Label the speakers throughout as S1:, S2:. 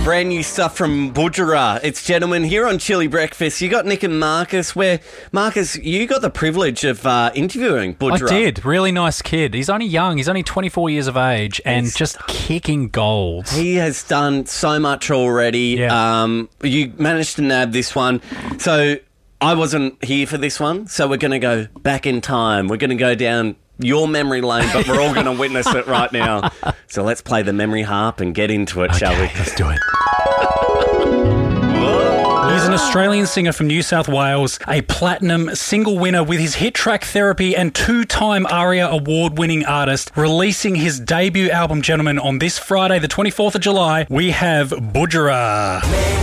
S1: brand new stuff from Budjerah. It's Gentlemen here on Chili Breakfast. You got Nick and Marcus, where, Marcus, you got the privilege of interviewing Budjerah.
S2: I did. Really nice kid. He's only young. He's only 24 years of age and just kicking goals.
S1: He has done so much already.
S2: Yeah.
S1: You managed to nab this one. So I wasn't here for this one, so we're going to go back in time. We're going to go down your memory lane, but we're all going to witness it right now. So let's play the memory harp and get into it, shall we?
S2: Let's do it. He's an Australian singer from New South Wales, a platinum single winner with his hit track Therapy and two-time ARIA award-winning artist. Releasing his debut album, Gentlemen, on this Friday, the 24th of July, we have Budjerah.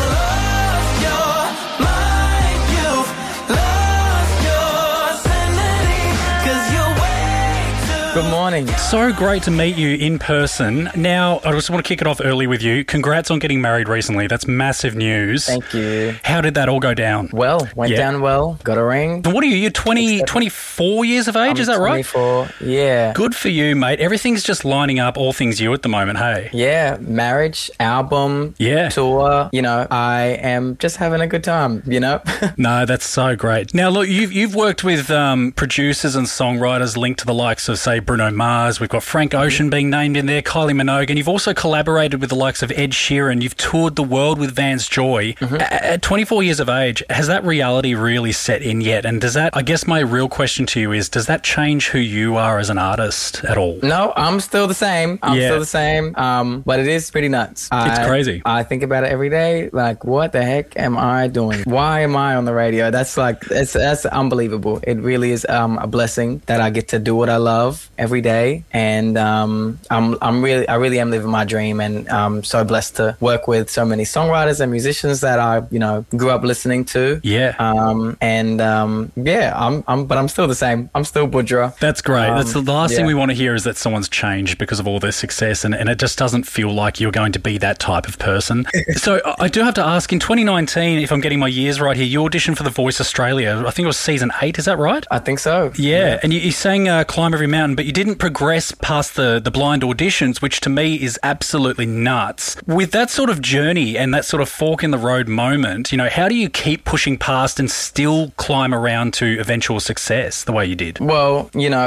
S3: Good morning.
S2: So great to meet you in person. Now, I just want to kick it off early with you. Congrats on getting married recently. That's massive news.
S3: Thank you.
S2: How did that all go down?
S3: Well, went down well. Got a ring.
S2: And what are you? You're 24 years of age, is that right?
S3: 24, yeah.
S2: Good for you, mate. Everything's just lining up, all things you at the moment, hey?
S3: Yeah, marriage, album, tour. You know, I am just having a good time, you know?
S2: No, that's so great. Now, look, you've worked with producers and songwriters linked to the likes of, say, Bruno Mars. We've got Frank Ocean being named in there, Kylie Minogue, and you've also collaborated with the likes of Ed Sheeran. You've toured the world with Vance Joy. At 24 years of age, has that reality really set in yet? And does that, I guess my real question to you is, does that change who you are as an artist at all?
S3: No, I'm still the same. But it is pretty nuts.
S2: It's crazy.
S3: I think about it every day. Like, what the heck am I doing? Why am I on the radio? That's unbelievable. It really is a blessing that I get to do what I love every day, and I really am living my dream, and I'm so blessed to work with so many songwriters and musicians that I grew up listening to. But I'm still the same. I'm still Budjerah.
S2: That's great. That's the last thing we want to hear, is that someone's changed because of all their success, and it just doesn't feel like you're going to be that type of person. So I do have to ask, in 2019, if I'm getting my years right here, you auditioned for The Voice Australia. I think it was season 8, is that right?
S3: I think so.
S2: Yeah. And you sang Climb Every Mountain, but you didn't progress past the blind auditions, which to me is absolutely nuts. With that sort of journey and that sort of fork in the road moment, how do you keep pushing past and still climb around to eventual success the way you did?
S3: Well,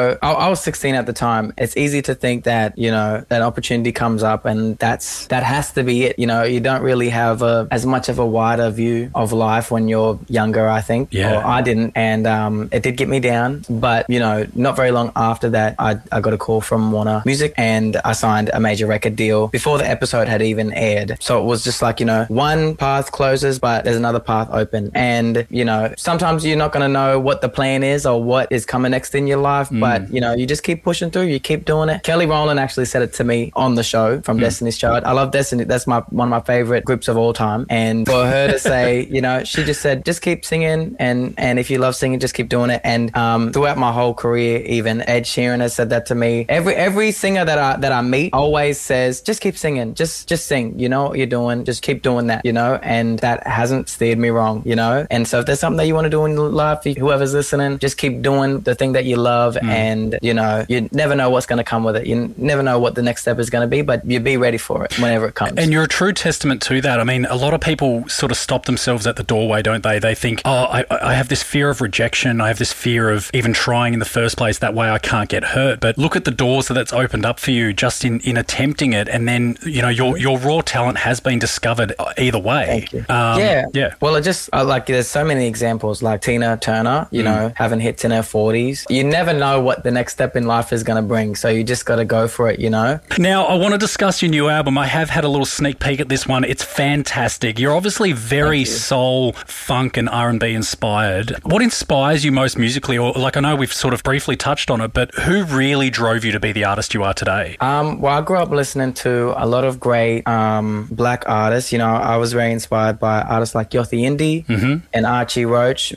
S3: I was 16 at the time. It's easy to think that, that opportunity comes up and that has to be it. You don't really have as much of a wider view of life when you're younger, I think.
S2: Yeah.
S3: Or I didn't. And it did get me down. But, not very long after that, I got a call from Warner Music and I signed a major record deal before the episode had even aired. So it was just like, one path closes, but there's another path open. And, sometimes you're not going to know what the plan is or what is coming next in your life, but, you just keep pushing through, you keep doing it. Kelly Rowland actually said it to me on the show from Destiny's Child. I love Destiny. That's one of my favorite groups of all time. And for her to say, she just said, just keep singing. And if you love singing, just keep doing it. And throughout my whole career, even Ed Sheeran has said that to me. Every singer that I meet always says, just keep singing, just sing, you know what you're doing, just keep doing that, and that hasn't steered me wrong, and so if there's something that you want to do in life, whoever's listening, just keep doing the thing that you love, and you never know what's going to come with it. You never know what the next step is going to be, but you be ready for it whenever it comes.
S2: And you're a true testament to that. I mean, a lot of people sort of stop themselves at the doorway, don't they? They think, I have this fear of rejection, I have this fear of even trying in the first place, that way I can't get hurt. But look at the doors that's opened up for you just in attempting it, and then your raw talent has been discovered either way.
S3: Thank you. Yeah. Well, it just there's so many examples, like Tina Turner, having hits in her 40s. You never know what the next step in life is going to bring, so you just got to go for it.
S2: Now, I want to discuss your new album. I have had a little sneak peek at this one. It's fantastic. You're obviously very soul, funk, and R&B inspired. What inspires you most musically, or I know we've sort of briefly touched on it, but who really drove you to be the artist you are today?
S3: Well, I grew up listening to a lot of great black artists. I was very inspired by artists like Yothu Yindi and Archie Roach.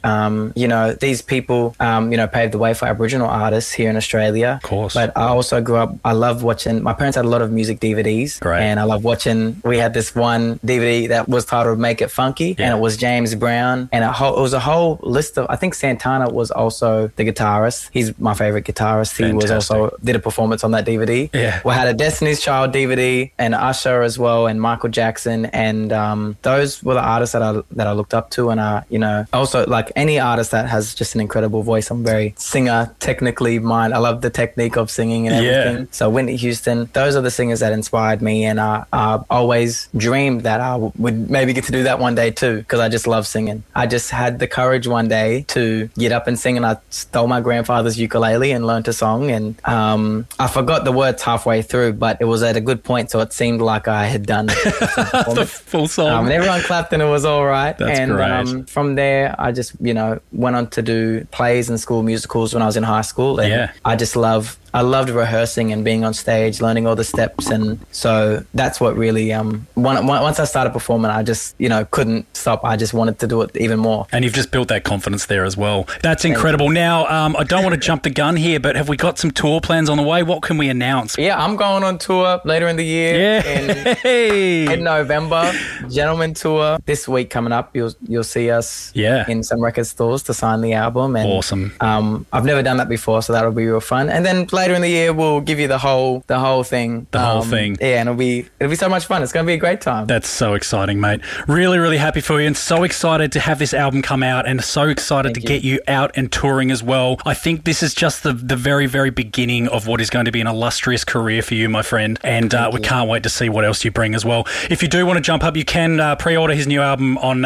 S3: These people, paved the way for Aboriginal artists here in Australia.
S2: Of course.
S3: But I also grew up, I love watching, my parents had a lot of music DVDs.
S2: Great.
S3: And I love watching, we had this one DVD that was titled Make It Funky, and it was James Brown. And it was a whole list of, I think Santana was also the guitarist. He's my favorite guitarist. He was was also did a performance on that DVD.
S2: Yeah.
S3: We had a Destiny's Child DVD and Usher as well, and Michael Jackson, and those were the artists that I looked up to, and also like any artist that has just an incredible voice. I'm very singer technically minded. I love the technique of singing and everything. So Whitney Houston, those are the singers that inspired me, and I always dreamed that I would maybe get to do that one day too, because I just love singing. I just had the courage one day to get up and sing, and I stole my grandfather's ukulele and learned a song, and I forgot the words halfway through, but it was at a good point, so it seemed like I had done
S2: the full song.
S3: And everyone clapped and it was all right.
S2: That's great.
S3: From there, I just, went on to do plays and school musicals when I was in high school, and I loved rehearsing and being on stage, learning all the steps, and so that's what really, once I started performing, I just, couldn't stop. I just wanted to do it even more.
S2: And you've just built that confidence there as well. That's incredible. Now, I don't want to jump the gun here, but have we got some tour plans on the way? What can we announce?
S3: Yeah, I'm going on tour later in the year in November. Gentleman tour. This week coming up, you'll see us in some record stores to sign the album. And,
S2: awesome.
S3: I've never done that before, so that'll be real fun. And then later in the year, we'll give you the whole thing.
S2: The whole thing.
S3: Yeah, and it'll be so much fun. It's going to be a great time.
S2: That's so exciting, mate. Really, really happy for you, and so excited to have this album come out, and so excited to get you out and touring as well. I think this is just the very, very beginning of what is going to be an illustrious career for you, my friend, and we can't wait to see what else you bring as well. If you do want to jump up, you can pre-order his new album on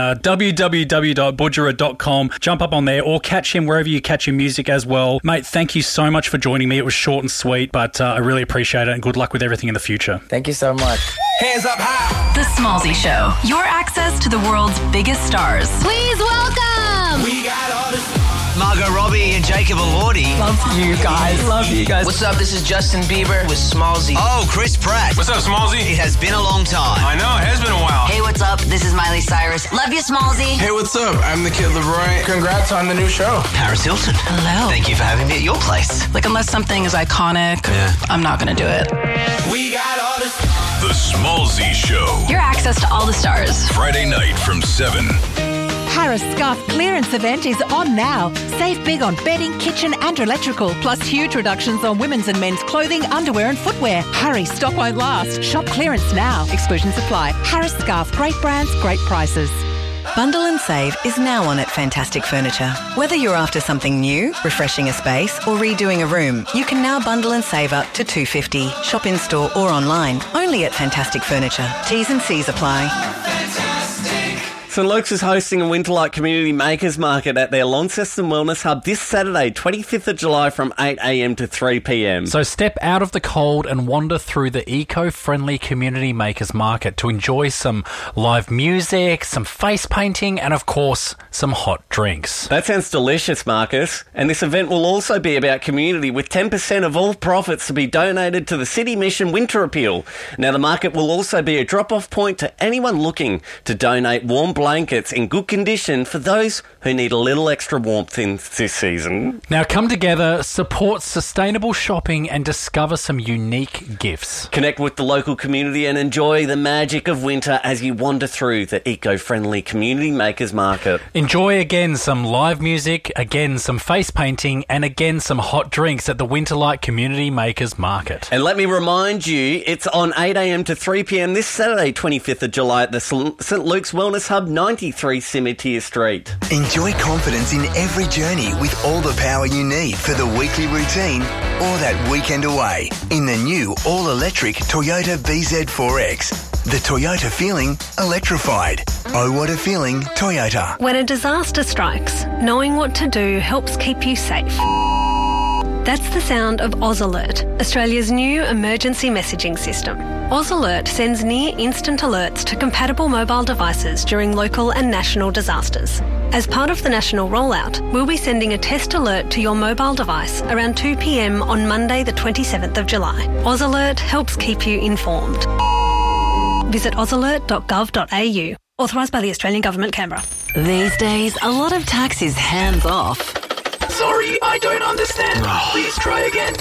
S2: www.budjerah.com. Jump up on there, or catch him wherever you catch your music as well. Mate, thank you so much for joining me. It was short and sweet, but I really appreciate it, and good luck with everything in the future.
S3: Thank you so much.
S4: Hands up high. The Smallzy Show. Your access to the world's biggest stars.
S5: Please welcome.
S4: We got all the Margot Robbie and Jacob Elordi.
S3: Love you guys.
S6: What's up? This is Justin Bieber with Smallzy.
S4: Oh, Chris Pratt.
S7: What's up, Smallzy?
S4: It has been a long time.
S7: I know, it has been a while.
S5: Hey, what's up? This is Miley Cyrus. Love you, Smallzy.
S8: Hey, what's up? I'm the Kid Leroy. Congrats on the new show.
S4: Paris Hilton.
S5: Hello.
S4: Thank you for having me at your place.
S9: Like, unless something is iconic, I'm not going to do it.
S4: We got all the...
S10: The Smallzy Show.
S4: Your access to all the stars.
S10: Friday night from 7.
S11: Harris Scarf clearance event is on now. Save big on bedding, kitchen and electrical, plus huge reductions on women's and men's clothing, underwear and footwear. Hurry, stock won't last. Shop clearance now. Exclusions apply. Harris Scarf, great brands, great prices.
S12: Bundle and Save is now on at Fantastic Furniture. Whether you're after something new, refreshing a space or redoing a room, you can now bundle and save up to $250. Shop in store or online, only at Fantastic Furniture. T's and C's apply.
S1: St Luke's is hosting a Winterlight Community Makers Market at their Launceston Wellness Hub this Saturday, 25th of July from 8 a.m. to 3 p.m.
S2: So step out of the cold and wander through the eco-friendly Community Makers Market to enjoy some live music, some face painting, and of course, some hot drinks.
S1: That sounds delicious, Marcus. And this event will also be about community, with 10% of all profits to be donated to the City Mission Winter Appeal. Now, the market will also be a drop-off point to anyone looking to donate warm blankets in good condition for those who need a little extra warmth in this season.
S2: Now come together, support sustainable shopping and discover some unique gifts.
S1: Connect with the local community and enjoy the magic of winter as you wander through the eco-friendly Community Makers Market.
S2: Enjoy again some live music, again some face painting, and again some hot drinks at the Winterlight Community Makers Market.
S1: And let me remind you, it's on 8 a.m. to 3 p.m. this Saturday, 25th of July at the St Luke's Wellness Hub, 93 Cimetière Street.
S13: Enjoy confidence in every journey with all the power you need for the weekly routine or that weekend away in the new all-electric Toyota BZ4X. The Toyota feeling electrified. Oh, what a feeling, Toyota.
S14: When a disaster strikes, knowing what to do helps keep you safe. That's the sound of Oz Alert, Australia's new emergency messaging system. Oz Alert sends near-instant alerts to compatible mobile devices during local and national disasters. As part of the national rollout, we'll be sending a test alert to your mobile device around 2 p.m. on Monday the 27th of July. Oz Alert helps keep you informed. Visit ozalert.gov.au. Authorised by the Australian Government, Canberra.
S4: These days, a lot of tax is hands off.
S7: Sorry, I don't understand. Please try again.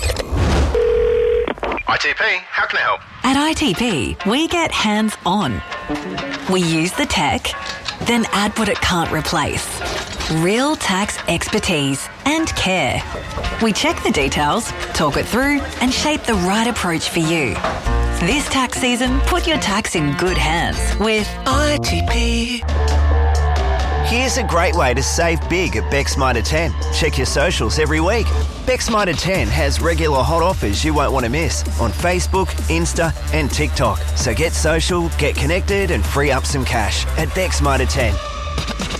S15: ITP, how can I help?
S4: At ITP, we get hands-on. We use the tech
S12: Then add what it can't replace. Real tax expertise and care. We check the details, talk it through, and shape the right approach for you. This tax season, put your tax in good hands with ITP.
S15: Here's a great way to save big at Beck's Mitre 10. Check your socials every week. Beck's Mitre 10 has regular hot offers you won't want to miss on Facebook, Insta and TikTok. So get social, get connected and free up some cash at Beck's Mitre 10.